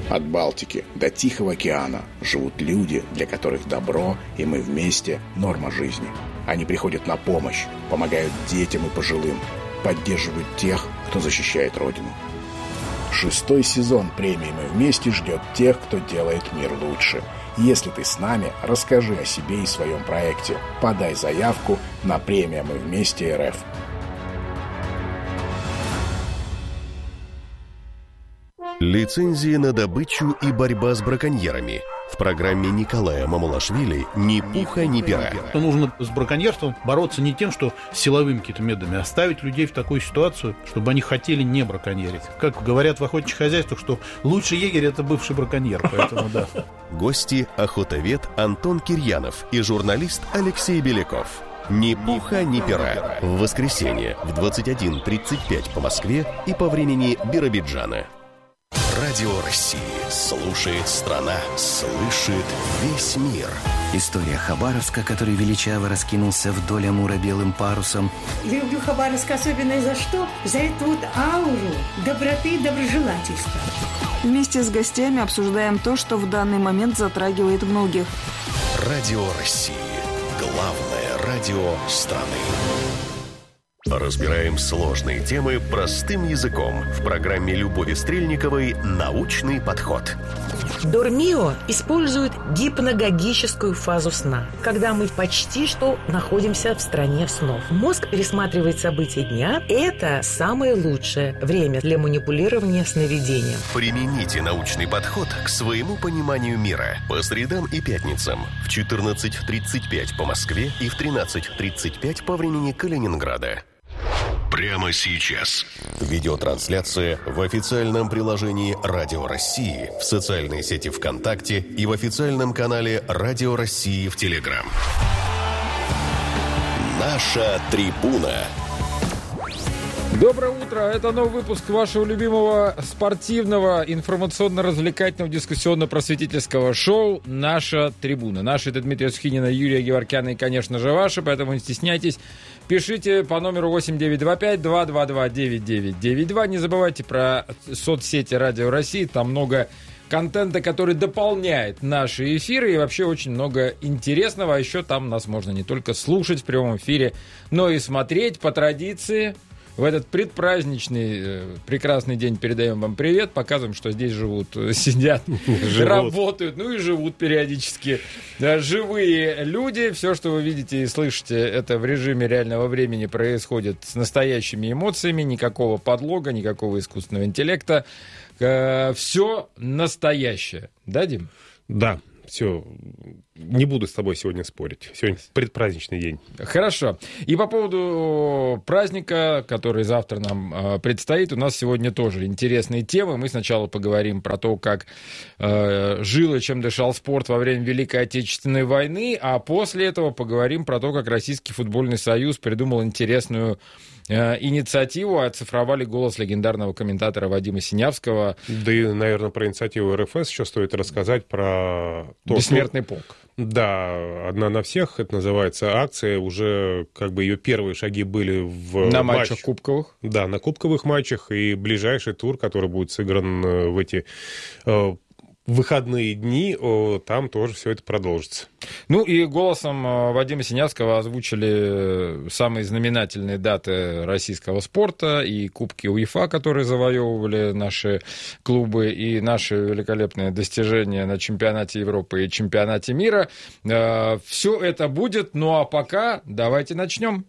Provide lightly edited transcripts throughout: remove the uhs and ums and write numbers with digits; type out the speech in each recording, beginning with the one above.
От Балтики до Тихого океана живут люди, для которых добро и мы вместе – норма жизни. Они приходят на помощь, помогают детям и пожилым, поддерживают тех, кто защищает Родину. 6-й сезон премии «Мы вместе» ждет тех, кто делает мир лучше. Если ты с нами, расскажи о себе и своем проекте. Подай заявку на премию «Мы вместе РФ». Лицензии на добычу и борьба с браконьерами. В программе Николая Мамулашвили «Ни пуха, ни пера». Нужно с браконьерством бороться не тем, что силовыми какими-то методами, а ставить людей в такую ситуацию, чтобы они хотели не браконьерить. Как говорят в охотничьих хозяйствах, что лучший егерь – это бывший браконьер. Поэтому да. Гости – охотовед Антон Кирьянов и журналист Алексей Беляков. «Ни пуха, ни пера». В воскресенье в 21:35 по Москве и по времени Биробиджана. Радио России. Слушает страна, слышит весь мир. История Хабаровска, который величаво раскинулся вдоль Амура белым парусом. Люблю Хабаровск особенно за что? За эту вот ауру доброты и доброжелательства. Вместе с гостями обсуждаем то, что в данный момент затрагивает многих. Радио России. Главное радио страны. Разбираем сложные темы простым языком в программе Любови Стрельниковой «Научный подход». Дормио использует гипногогическую фазу сна, когда мы почти что находимся в стране снов. Мозг пересматривает события дня. Это самое лучшее время для манипулирования сновидением. Примените научный подход к своему пониманию мира по средам и пятницам в 14:35 по Москве и в 13:35 по времени Калининграда. Прямо сейчас. Видеотрансляция в официальном приложении Радио России, в социальной сети ВКонтакте и в официальном канале Радио России в Телеграм. Наша трибуна. Доброе утро! Это новый выпуск вашего любимого спортивного, информационно-развлекательного, дискуссионно-просветительского шоу «Наша трибуна». Наши — это Дмитрий Сухинин, Юлия Геворкяна и, конечно же, ваши, поэтому не стесняйтесь. Пишите по номеру 8925-222-9992. Не забывайте про соцсети Радио России, там много контента, который дополняет наши эфиры, и вообще очень много интересного. А еще там нас можно не только слушать в прямом эфире, но и смотреть по традиции. В этот предпраздничный прекрасный день передаем вам привет, показываем, что здесь живут, сидят, работают, ну и живут периодически живые люди. Все, что вы видите и слышите, это в режиме реального времени происходит с настоящими эмоциями, никакого подлога, никакого искусственного интеллекта. Все настоящее. Да, Дим? Да. Все, не буду с тобой сегодня спорить. Сегодня предпраздничный день. Хорошо. И по поводу праздника, который завтра нам предстоит, у нас сегодня тоже интересные темы. Мы сначала поговорим про то, как жил и чем дышал спорт во время Великой Отечественной войны, а после этого поговорим про то, как Российский футбольный союз придумал интересную инициативу, оцифровали голос легендарного комментатора Вадима Синявского. Да и, наверное, про инициативу РФС еще стоит рассказать про... Бессмертный полк. Да, «Одна на всех», это называется акция, уже как бы ее первые шаги были на матчах кубковых. Да, на кубковых матчах, и ближайший тур, который будет сыгран в эти выходные дни, там тоже все это продолжится. Ну и голосом Вадима Синявского озвучили самые знаменательные даты российского спорта и кубки УЕФА, которые завоевывали наши клубы, и наши великолепные достижения на чемпионате Европы и чемпионате мира. Все это будет, ну а пока давайте начнем.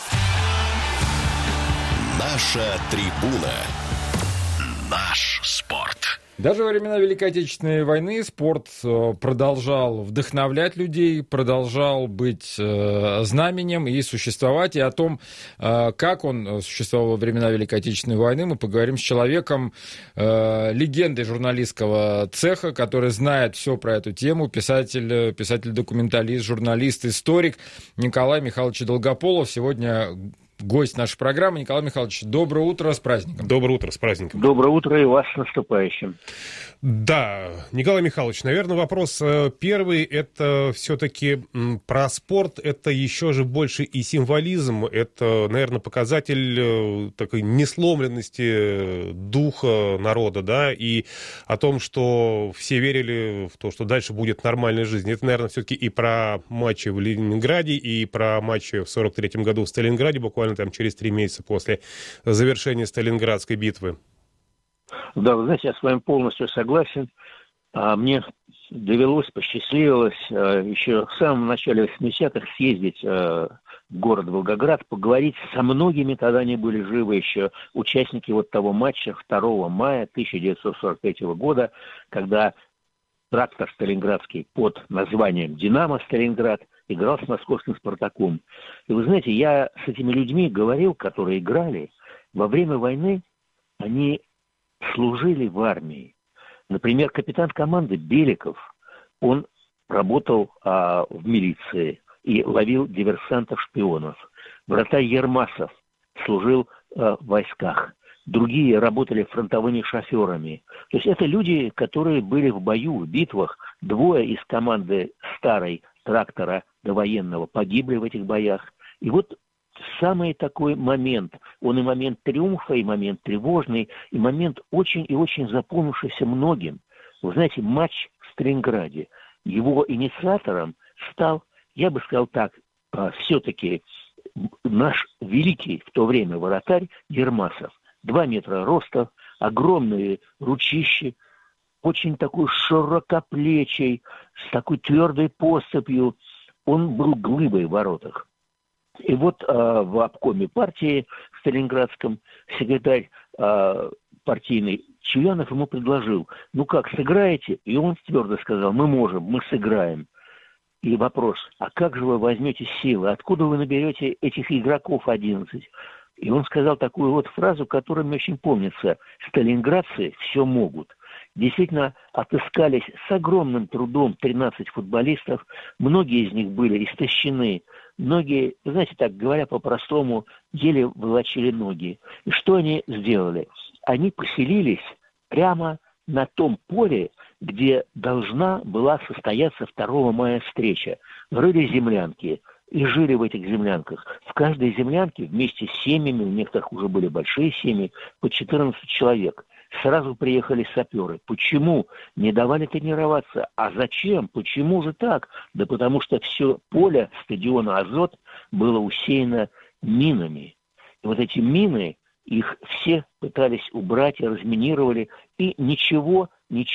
Наша трибуна. Наш спорт. Даже во времена Великой Отечественной войны спорт продолжал вдохновлять людей, продолжал быть знаменем и существовать. И о том, как он существовал во времена Великой Отечественной войны, мы поговорим с человеком, легендой журналистского цеха, который знает все про эту тему, писатель-документалист, журналист, историк Николай Михайлович Долгополов. Сегодня гость нашей программы. Николай Михайлович, доброе утро, с праздником. Доброе утро, с праздником. Доброе утро и вас с наступающим. Да, Николай Михайлович, наверное, вопрос первый, это все-таки про спорт, это еще же больше и символизм, это, наверное, показатель такой несломленности духа народа, да, и о том, что все верили в то, что дальше будет нормальная жизнь. Это, наверное, все-таки и про матчи в Ленинграде, и про матчи в 43-м году в Сталинграде, буквально там через 3 месяца после завершения Сталинградской битвы. Да, вы знаете, я с вами полностью согласен. Мне довелось, посчастливилось еще в самом начале 80-х съездить в город Волгоград, поговорить со многими, тогда они были живы еще, участники вот того матча 2 мая 1943 года, когда трактор сталинградский под названием «Динамо Сталинград» играл с московским «Спартаком». И вы знаете, я с этими людьми говорил, которые играли, во время войны они служили в армии. Например, капитан команды Беликов, он работал в милиции и ловил диверсантов-шпионов. Вратарь Ермасов служил в войсках. Другие работали фронтовыми шоферами. То есть это люди, которые были в бою, в битвах. 2 из команды старой трактора довоенного погибли в этих боях. И вот самый такой момент, он и момент триумфа, и момент тревожный, и момент очень и очень запомнившийся многим. Вы знаете, матч в Сталинграде, его инициатором стал, я бы сказал так, все-таки наш великий в то время вратарь Ермасов. 2 метра роста, огромные ручищи, очень такой широкоплечий, с такой твердой поступью. Он был глыбой в воротах. И вот в обкоме партии в Сталинградском секретарь партийный Чуянов ему предложил: ну как, сыграете? И он твердо сказал: мы можем, мы сыграем. И вопрос: а как же вы возьмете силы? Откуда вы наберете этих игроков 11? И он сказал такую вот фразу, которая мне очень помнится: сталинградцы все могут. Действительно, отыскались с огромным трудом 13 футболистов, многие из них были истощены, многие, знаете, так говоря по-простому, еле волочили ноги. И что они сделали? Они поселились прямо на том поле, где должна была состояться 2 мая встреча. Рыли землянки и жили в этих землянках. В каждой землянке вместе с семьями, у некоторых уже были большие семьи, по 14 человек. Сразу приехали саперы. Почему? Не давали тренироваться. А зачем? Почему же так? Да потому что все поле стадиона «Азот» было усеяно минами. И вот эти мины, их все пытались убрать и разминировали. И ничего,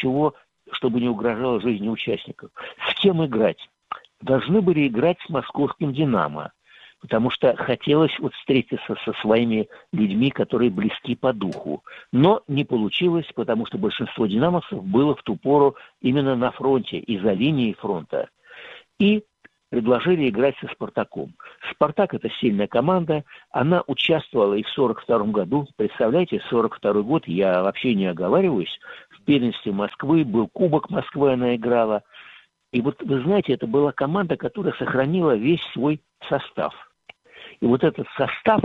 чтобы не угрожало жизни участников. С кем играть? Должны были играть с московским «Динамо». Потому что хотелось вот встретиться со своими людьми, которые близки по духу. Но не получилось, потому что большинство динамовцев было в ту пору именно на фронте и за линией фронта. И предложили играть со «Спартаком». «Спартак» — это сильная команда, она участвовала и в 1942 году. Представляете, 1942 год, я вообще не оговариваюсь, в первенстве Москвы, был Кубок Москвы, она играла. И вот, вы знаете, это была команда, которая сохранила весь свой состав. И вот этот состав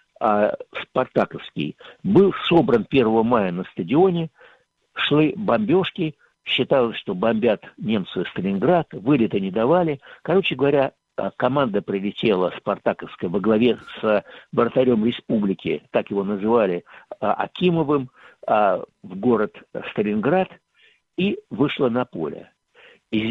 спартаковский был собран 1 мая на стадионе, шли бомбежки, считалось, что бомбят немцы Сталинград, вылета не давали. Короче говоря, команда прилетела спартаковская во главе с вратарем республики, так его называли, Акимовым, в город Сталинград и вышла на поле. И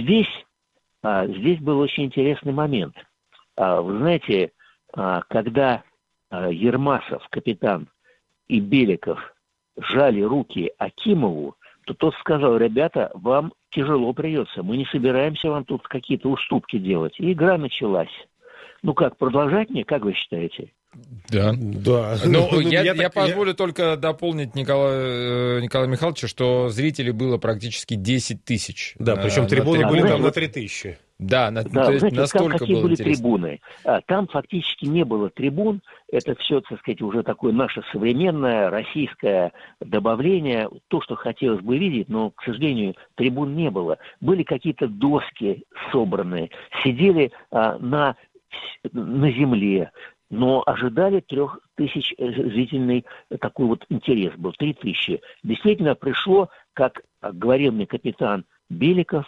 здесь был очень интересный момент. Вы знаете, когда Ермасов, капитан, и Беликов жали руки Акимову, то тот сказал: ребята, вам тяжело придется, мы не собираемся вам тут какие-то уступки делать. И игра началась. Ну как, продолжать мне, как вы считаете? Да. Но я позволю только дополнить Николая Михайловича, что зрителей было практически 10 тысяч. Да, причем трибуны были там на 3000. Да, то есть знаете, настолько там какие было были интересно. Трибуны? Там фактически не было трибун. Это все, так сказать, уже такое наше современное российское добавление. То, что хотелось бы видеть, но, к сожалению, трибун не было. Были какие-то доски собранные. Сидели на земле. но ожидали 3000 зрительный такой вот интерес был, 3000. Действительно пришло, как говорил мне капитан Беликов,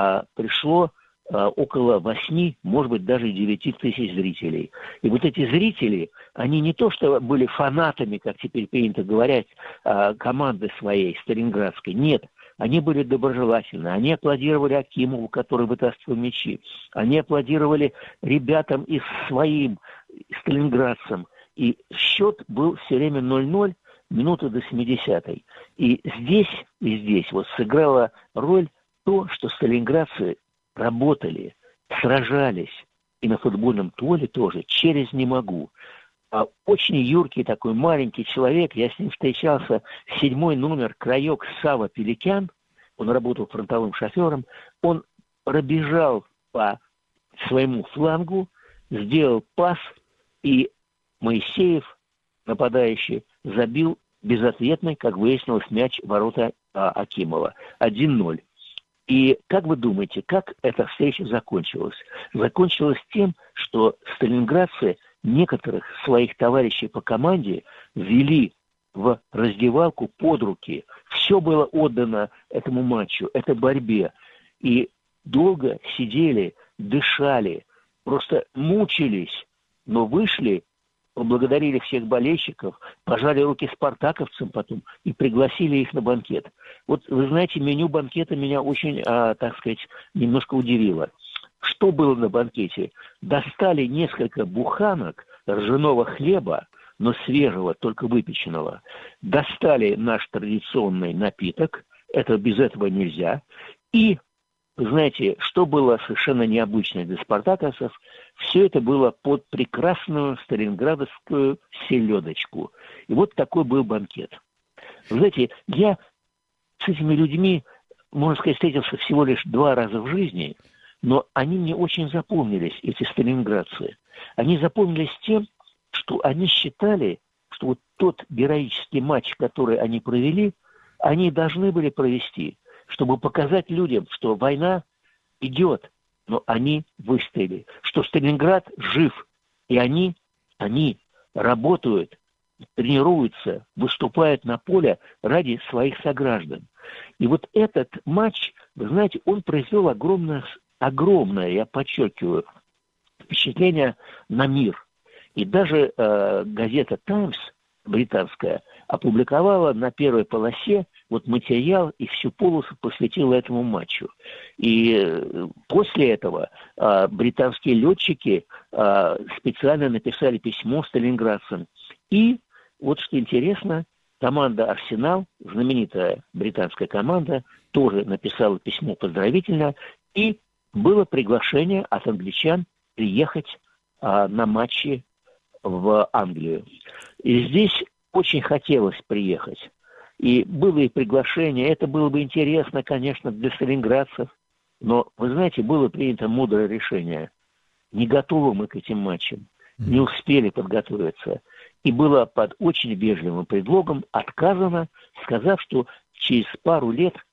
пришло около 8, может быть, даже 9 тысяч зрителей. И вот эти зрители, они не то что были фанатами, как теперь принято говорить, команды своей, сталинградской, нет. Они были доброжелательны, они аплодировали Акимову, который вытаскивал мячи, они аплодировали ребятам и своим сталинградцам. И счет был все время 0-0, минуты до 70-й. И здесь вот сыграла роль то, что сталинградцы работали, сражались, и на футбольном поле тоже, через «не могу». Очень юркий такой маленький человек, я с ним встречался, 7-й номер, краек Сава Пеликян, он работал фронтовым шофером, он пробежал по своему флангу, сделал пас, и Моисеев, нападающий, забил безответный, как выяснилось, мяч в ворота Акимова. 1-0. И как вы думаете, как эта встреча закончилась? Закончилась тем, что сталинградцы некоторых своих товарищей по команде ввели в раздевалку под руки. Все было отдано этому матчу, этой борьбе. И долго сидели, дышали, просто мучились, но вышли, поблагодарили всех болельщиков, пожали руки спартаковцам потом и пригласили их на банкет. Вот, вы знаете, меню банкета меня очень, так сказать, немножко удивило. Что было на банкете? Достали несколько буханок ржаного хлеба, но свежего, только выпеченного. Достали наш традиционный напиток, это без этого нельзя. И, знаете, что было совершенно необычно для спартаковцев, все это было под прекрасную сталинградовскую селедочку. И вот такой был банкет. Вы знаете, я с этими людьми, можно сказать, встретился всего лишь 2 раза в жизни, но они мне очень запомнились, эти сталинградцы. Они запомнились тем, что они считали, что вот тот героический матч, который они провели, они должны были провести, чтобы показать людям, что война идет, но они выстояли, что Сталинград жив, и они работают, тренируются, выступают на поле ради своих сограждан. И вот этот матч, вы знаете, он произвел огромное, я подчеркиваю, впечатление на мир. И даже газета «Таймс» британская опубликовала на первой полосе вот материал и всю полосу посвятила этому матчу. И после этого британские летчики специально написали письмо сталинградцам. И вот что интересно, команда «Арсенал», знаменитая британская команда, тоже написала письмо поздравительное, и было приглашение от англичан приехать на матчи в Англию. И здесь очень хотелось приехать. И было и приглашение, это было бы интересно, конечно, для сталинградцев, но, вы знаете, было принято мудрое решение. Не готовы мы к этим матчам, не успели подготовиться. И было под очень вежливым предлогом отказано, сказав, что через пару лет